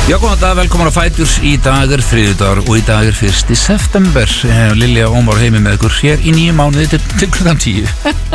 Já, góðan dag, velkomin á Fætur. Í dag þriðjudagur og í dag 1. september. Lilja Ómar heimi með ykkur hér í 9 mánuði til klukkan 10.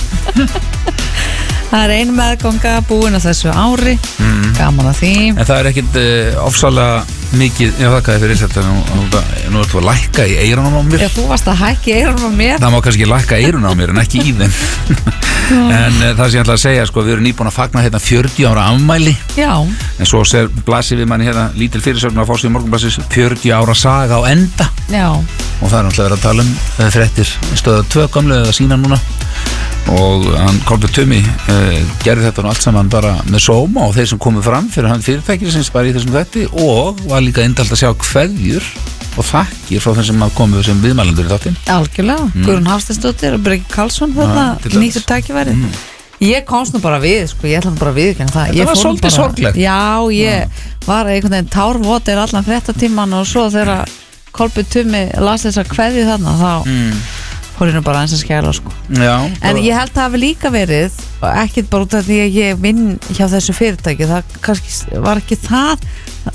Það ein meðganga búin á þessu ári. Gaman að því. En það ekkit ofsalega mikið. Já, þakkaði fyrir þetta. Nú ertu að lækka í eyrunum á mér. Já, þú varst að hækka í eyrunum á mér. Það má kannski lækka eyrunum á mér en ekki í þeim. En það sem ég ætla að segja, sko, við erum nýbúin að fagna hérna 40 ára afmæli. Já. En svo blasir við manni hérna lítil fyrirsögn á Fórsíðu Morgunblaðsins 40 ára saga á enda. Já. Og það náttúrulega verið að tala fréttir stöða 2 gamlu eða sína núna. Og hann Kolbjörn Tumi gerði þetta nú allt saman bara með sóma og þeir sem komu fram fyrir hann fyrirtækisins bara í þessum þætti og var líka indalt að sjá kveðjur og þakkir frá þeim sem komu sem viðmælendur í þáttinn. Algjörlega, Guðrún Hafsteinsdóttir og Breki Karlsson þarna nýttur tækifæri. Ég komst nú bara við, sko, ég ætla nú bara að viðurkenna það. Það var svolítið sorglegt. Já, ég var einhvern veginn tárvotir allan fréttatíman og svo þegar Kolbjörn Tumi las þessa kveðju þarna þá fór ég nú bara eins að skæla, sko. Já. En ég held að það hafi líka verið, ekkert bara út af því að ég vinn hjá þessu fyrirtæki, það kannski var ekki það,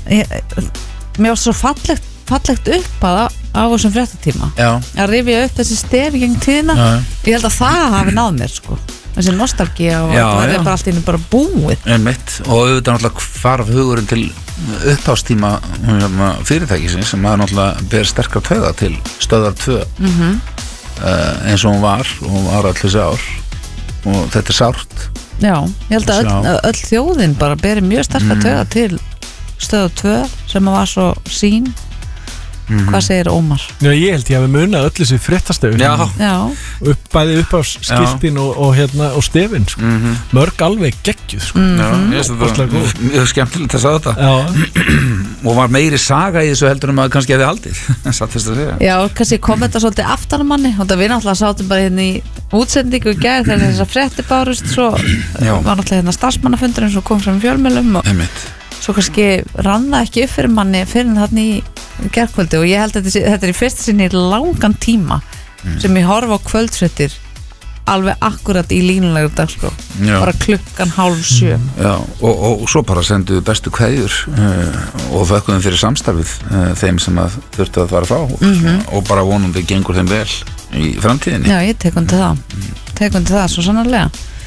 mér var svo fallegt upp á þessum fréttatíma. Já. Að rifja upp þessi stefi gegn tíðina. Já. Ég held að það hafi náð mér, sko. Þessi nostalgía og það er bara allt í einu bara búið. Einmitt. Og auðvitað náttúrulega hvarf hugurinn til uppástíma fyrirtækisins sem að náttúrulega ber sterkar tauga til stöðvar 2. Eins og hún var öll þessi ár og þetta sárt. Já, ég held að öll þjóðin bara beri mjög sterkar tauga til stöðvar 2 sem var svo sín. Hvað segir Ómar? Já, ég held ég að við munað öll þessi fréttastöfun. Já. Bæði upp á skiltin og stefin, sko. Mörg alveg geggjuð, sko. Já, ég veist þetta mjög skemmtilegt að sagða þetta. Og var meiri saga í þessu heldur að kannski hefði haldið. Satt fyrst að segja. Já, kannski kom þetta svolítið aftan á manni og það við náttúrulega sátum bara hérna í útsendingu í gær þegar þessar fréttir bárust svo var náttúrulega hérna starfsmannafundurinn sem kom fram í fjölmiðlum og svo kannski rann það ekki upp fyrir manni fyrir þarna í gærkvöldi og ég held að þetta er í fyrsta sinni í langan tíma sem ég horfa á kvöldfréttir alveg akkurat í línulegur dagskrá bara 6:30. Já, og svo bara sendu bestu kveðjur og þökkum fyrir samstarfið þeim sem að þurftu að fara frá og bara vonandi gengur þeim vel í framtíðinni. Já, ég tek undir það svo sannarlega.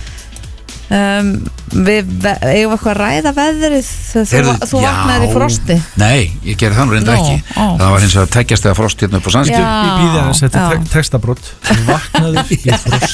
Við eigum eitthvað að ræða veðrið þú vaknaðir í frosti. Nei, ég gerði það nú reyndar ekki. Það var hins vegar tækjast eða frost hérna upp á Sandskjö. Ég býði að setja textabrót. Þú vaknaðir í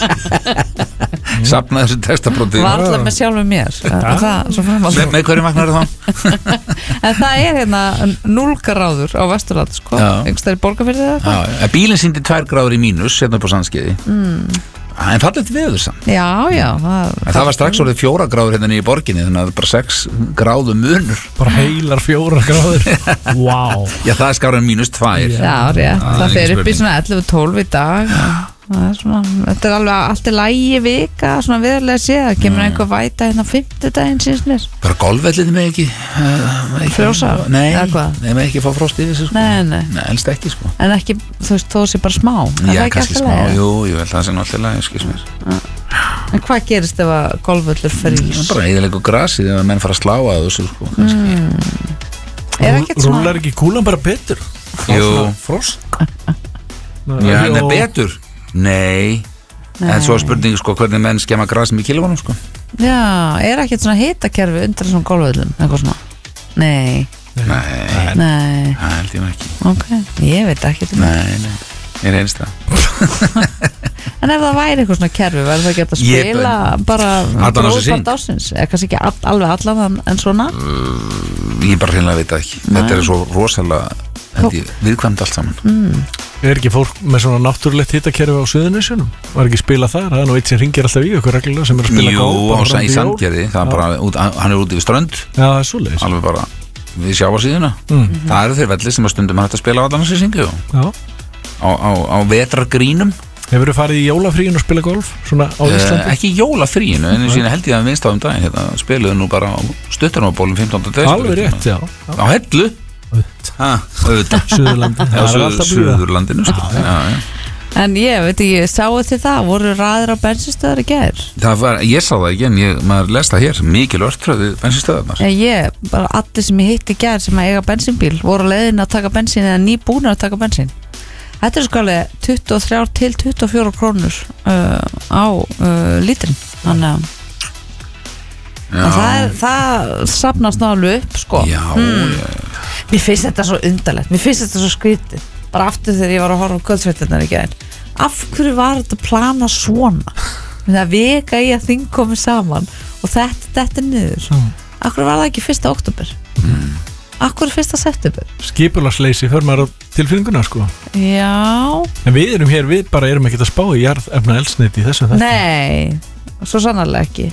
frosti. Safnaði þessu textabróti. Var alltaf með sjálfum mér. Með hverju vaknaður þá? En það er hérna 0 gráður á Vesturland, sko. Einhverstaðar í Borgarfirði eða eitthvað. Bílinn sýndi 2 gráður í mínus hérna upp á Sandskeiði. En fallið til veður samt. Já. Það var strax orðið 4 gráður hérna í borginni þannig að það er bara 6 gráðu munur. Bara heilar 4 gráður. Wow. Já, það er skárið en -2. Já, rétt. Það fer upp í svona 11-12 í dag. Það er svona, þetta er alveg allt í lagi vika, svona viðarlega séð. Það kemur einhver væta hérna 50-daginn síns mér. Bara golfvellið með ekki frjósa? Nei, með ekki fá frost yfir sig, sko. Nei, helst ekki, sko. En ekki, þú veist, þó sé bara smá. Já, kannski smá, jú, ég held það sé náttúrulega, skils mér. En hvað gerist ef að golfvöllur frýs? Bara eyðileggur grasið ef að menn fara að slá að þessu, sko, kannski. Rúlar ekki kúlan bara betur? Jú. Frost? Já, en betur? Nei. En svo spurningi, sko, hvernig menn skemma grasið með kilónum, sko. Já, ekkert svona hitakerfi undir svona golfvöllum, eitthvað svona? Nei. Það held ég ekki. Ok, ég veit ekki. Nei, ég reynist það. En ef það væri eitthvað svona kerfi, verður það ekki að spila bara gróðpart ásins? Eða kannski ekki alveg allan en svona? Ég bara hreinlega veit það ekki. Þetta er svo rosalega viðkvæmt allt saman. Er ekki fólk með svona náttúrulegt hitakerfi á Suðurnesjunum? Var ekki spila þar? Það er nú eitt sem ringir alltaf í okkur reglulega sem er að spila golf í Sandgerði. Hann er úti við strönd. Já, það er svoleiðis. Alveg bara við sjávarsíðuna. Það eru þeir velli sem að stundum hægt að spila á allan þessi syngu á vetrargrínum. Hefur þú farið í jólafríinu og spila golf svona á Íslandi? Ekki jólafríinu, en síðan held ég að minnst á daginn hérna, spiluðu nú bara á stuttarnabólum 15. desember. Alveg rétt, já. Á Hellu. Suðurlandinu, sko. En ég veit ekki, sáu þið það, voru raðir á bensinstöðar í gær? Ég sá það ekki en maður les það hér, mikil örtröð bensinstöðarnar. Bara allir sem ég hitti í gær sem að eiga bensínbíl voru á leiðin að taka bensín eða nýbúnir að taka bensín. Þetta sko alveg 23 til 24 krónur á lítrin. Þannig að það safnast náttúrulega upp sko. Mér finnst þetta svo undarlegt, mér finnst þetta svo skrítið. Bara aftur þegar ég var að horfa á kvöldsfréttirnar í gær. Af hverju var þetta plana svona? Það vika í að þing komi saman og þetta er niður. Af hverju var það ekki 1. október? Af hverju 1. september? Skipulagsleysi fyrir maður á tilfinninguna sko. Já. En við erum hér, við bara erum ekkert að spá í jarðefnaeldsneyti í þessu þetta. Nei, svo sannarlega ekki.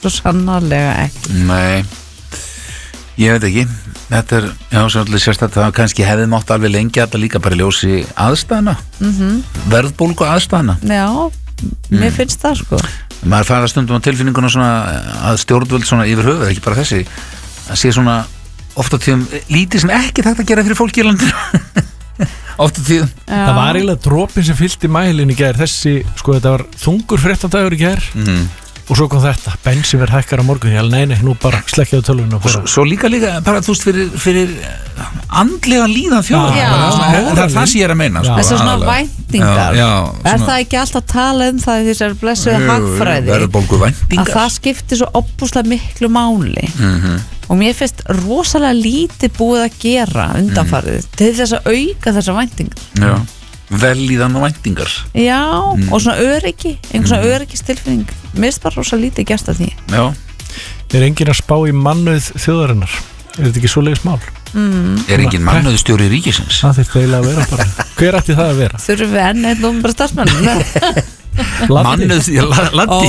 Nei, ég veit ekki. Þetta svolítið sérstætt það kannski hefði mátt alveg lengi að þetta líka bara ljósi aðstæðana verðbólgu aðstæðana. Já, mér finnst það sko. Maður fara stundum á tilfinninguna svona að stjórnvöld svona yfir höfuð, ekki bara þessi að sé svona oft á tíðum lítið sem ekki takt að gera fyrir fólki í landinu oft á tíðum. Það var eiginlega dropin sem fyllti mælinn í gær þessi, sko þetta var þungur fréttadagur í gær og svo kom þetta, bensinverð hækkar á morgun. Ég alveg, nei, nú bara slekkjaðu tölvun og svo líka bara, þú veist, fyrir andlega líðan þjóðar. Það sé ég að meina sko, þessar svona væntingar. Það ekki alltaf að tala það í þessar blessuðu hagfræði verðbólgu væntingar að það skiptir svo óbúslega miklu máli og mér finnst rosalega lítið búið að gera undanfarið til þess að auka þessar væntingar. Vellíðan og væntingar. Já, og svona öryggi, einhvern svona öryggistilfinning. Mér finnst bara rosa lítið gert af því. Já. Enginn að spá í mannauð þjóðarinnar? Þetta ekki svoleiðis mál? Enginn mannauðstjóri ríkisins? Það þurfti eiginlega að vera bara. Hver ætti það að vera? Þurfum við enn eitt númer starfsmann? Laddi.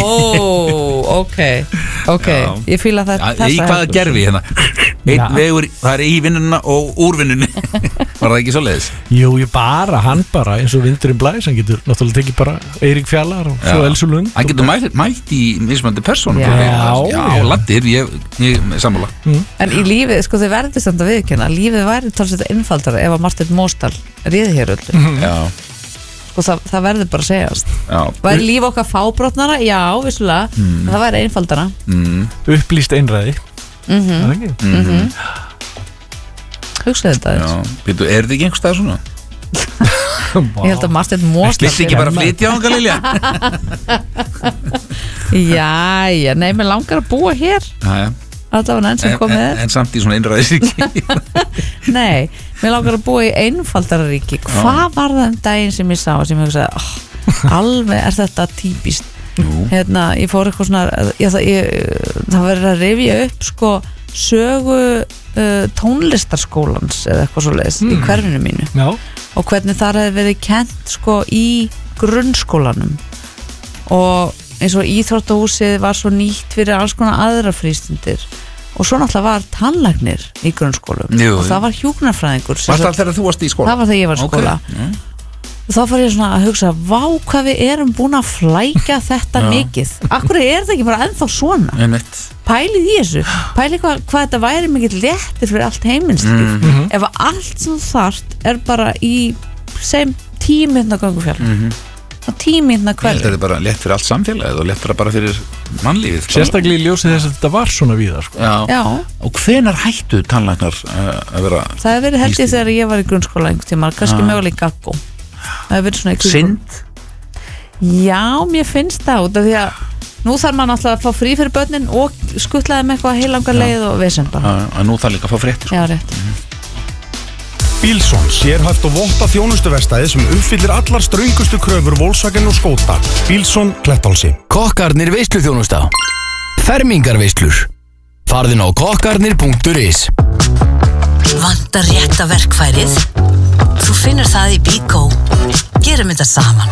Ok, ég fíla þetta. Í hvaða gerfi hérna? Einn vegur, það er í vinnunna og úr vinnunni. Var það ekki svo leiðis? Jú, hann bara eins og vindurinn blæs, hann getur náttúrulega tekið bara Eirík Fjallar og svo Elsu Lund. Hann getur mætt í mismandi persónu. Já, Laddir, ég sammála. En í lífið, sko þið verður samt að viðurkenna, lífið væri talsveit einfaldara ef að Marteinn Mósdal réði hér öllu. Já. Sko það verður bara að segjast. Væri líf okkar fábrotnara? Já, vissulega. En það væri einfaldara. Upplýst einræði. Hugsaðu þetta þess. Er þetta ekki einhver stað svona? Ég held að Marteinn Mósdal Viltu ekki bara flytja ánga, Lilja? Jæja, nei, mér langar að búa hér. Alltaf enn sem komið en samt í svona einræðisríki. Nei, mér langar að búa í einfaldara ríki. Hvað var það daginn sem ég sá sem ég hugsaði, alveg er þetta típist. Hérna, ég fór eitthvað svona það verður að rifja upp sko sögu tónlistarskólans eða eitthvað svoleiðis í hverfinu mínu og hvernig það hefði verið kennt sko í grunnskólanum og eins og íþróttahúsið var svo nýtt fyrir alls konar aðra frístundir og svo náttúrulega var tannlæknir í grunnskólum og það var hjúkrunarfræðingur. Var það þegar þú varst í skóla? Það var þegar ég var í skóla. Og þá fór ég svona að hugsa, vá hvað við erum búin að flækja þetta mikið. Akkur er þetta ekki bara ennþá svona? Pælið í þessu. Pælið hvað þetta væri mikið léttir fyrir allt heimilslíf. Ef allt sem þú þarft er bara í sem 10 mínútna göngufjall. Og 10 mínútna hverju. Þetta er bara létt fyrir allt samfélagið og létt bara fyrir mannlífið. Sérstaklega í ljósi þess að þetta var svona víða sko. Já. Og hvenær hættu tannlæknar að vera? Það hefur verið held ég þegar ég var í grunnskóla einhvern tíma, kannski mögulega í gaggó. Það hefur verið svona í synd? Já, mér finnst það út af því að nú þarf maður alltaf að fá frí fyrir börnin og skuttlaði með eitthvað heilangar leið og vesen bara. Nú þarf líka að fá fréttir sko. Já, rétt. Bílsson, sérhæft og votta þjónustuverkstæði sem uppfyllir allar ströngustu kröfur Volkswagen og Skoda. Bílsson, Klettálsi. Kokkarnir veisluþjónusta. Fermingarveislur. Farðin á kokkarnir.is. Vantar rétta verkfærið? Þú finnur það í Bíkó. Gerum þetta saman.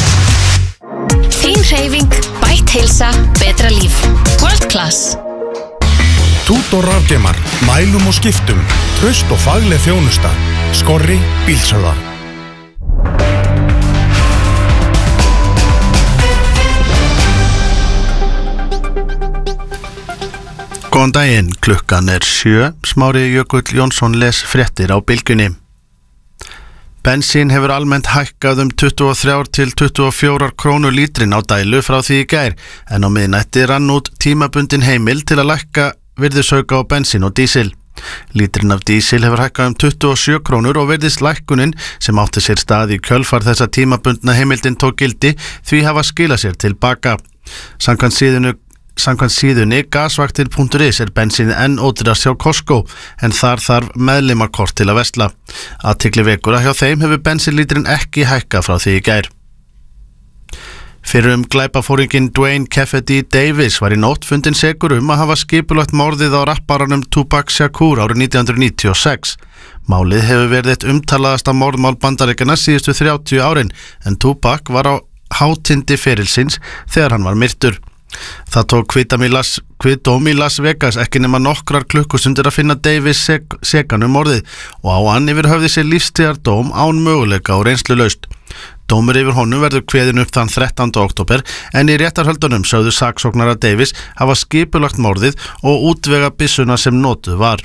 Þín hreyfing, bætt heilsa, betra líf. World Class. Tútor rafgeimar, mælum og skiptum, traust og fagleg þjónusta. Skorri bílsöða. Góðan daginn, klukkan er 7. Smári Jökull Jónsson les fréttir á Bylgjunni. Bensín hefur almennt hækkað 23 til 24 krónur lítrin á dælu frá því í gær, en á miðnætti rann út tímabundin heimild til að lækka virðisauka á bensín og dísil. Lítrin af dísil hefur hækkað 27 krónur og virðist lækkunin sem átti sér stað í kjölfar þessa tímabundna heimildin tók gildi því hafa skilað sér tilbaka. Samkvæmt síðunni gasvaktir.is bensín enn ódýrast hjá Costco en þar þarf meðlimakort til að versla. Athygli vekur að hjá þeim hefur bensínlítrin ekki hækkað frá því í gær. Fyrrum glæpafóringinn Dwayne Kefedi Davis var í nótt fundinn sekur að hafa skipulagt morðið á rapparanum Tupac Shakur árið 1996. Málið hefur verið eitt umtalaðasta morðmál Bandaríkjanna síðustu 30 árin en Tupac var á hátindi ferilsins þegar hann var myrtur. Það tók kviðdóm í Las Vegas ekki nema nokkrar klukkustundir að finna Davis sekan morðið og á hann yfir höfði sér lífstíðardóm án möguleika og reynslulaust. Dómur yfir honum verður kveðinn upp þann 13. október en í réttarhöldunum sögðu saksóknarar Davis hafa skipulagt morðið og útvega byssuna sem notuð var.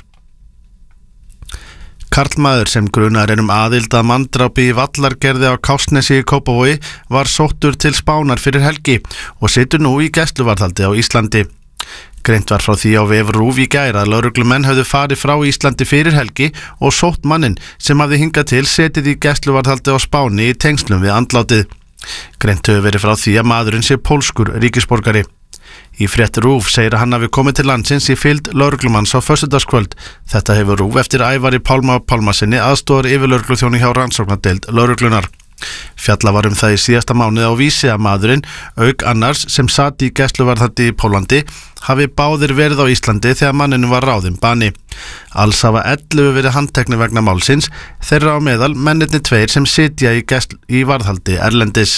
Karlmaður sem grunar aðild að manndrápi í Vallargerði á Kársnesi í Kópavogi var sóttur til Spánar fyrir helgi og situr nú í gæsluvarðhaldi á Íslandi. Greint var frá því á vef RÚV í gær að lögreglumenn höfðu farið frá Íslandi fyrir helgi og sótt manninn sem hafði hingað til setið í gæsluvarðhaldi á Spáni í tengslum við andlátið. Greint hefur verið frá því að maðurinn sé pólskur ríkisborgari. Í frétt RÚV segir að hann hafi komið til landsins í fylgd lögreglumanns á föstudagskvöld. Þetta hefur RÚV eftir Ævari Pálma Pálmasyni aðstoðar yfirlögregluþjóni hjá rannsóknardeild lögreglunar. Fjalla var það í síðasta mánuði á Vísi að maðurinn, auk annars sem sat í gæsluvarðhaldi í Pólandi, hafi báðir verið á Íslandi þegar manninu var ráðinn bani. Alls hafa 11 verið handteknir vegna málsins, þeirra á meðal mennirnir 2 sem sitja í varðhaldi erlendis.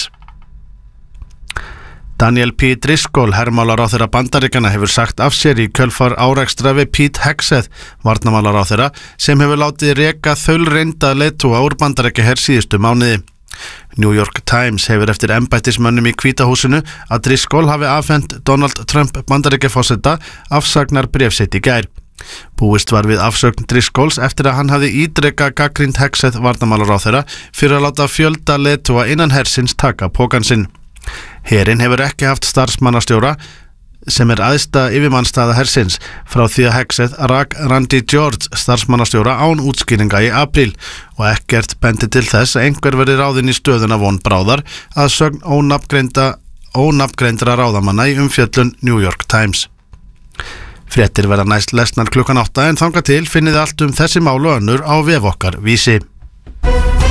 Daniel P. Driscoll, hermálaráðherra Bandaríkjanna, hefur sagt af sér í kjölfar árekstra við Pete Hegseth, varnarmálaráðherra, sem hefur látið reka þaulreynda leiðtoga úr Bandaríkjaher síðustu mánuði. New York Times hefur eftir embættismönnum í Hvíta húsinu að Driscoll hafi afhent Donald Trump Bandaríkjaforseta afsagnar bréf sitt í gær. Búist var við afsögn Driscolls eftir að hann hafi ítrekað gagnrýnt Hegseth varnarmálaráðherra fyrir að láta fjölda leiðtoga innan hersins taka pokann sinn. Herinn hefur ekki haft starfsmannastjóra sem æðsta yfirmannsstaða hersins frá því að Hegseth rak Randy George starfsmannastjóra án útskýringa í apríl og ekkert bendi til þess að einhver verði ráðinn í stöðuna von bráðar að sögn ónafngreindra ráðamanna í umfjöllun New York Times. Fréttir verða næst lesnar klukkan 8 en þangað til finnið allt þessi mál og önnur á vef okkar Vísi.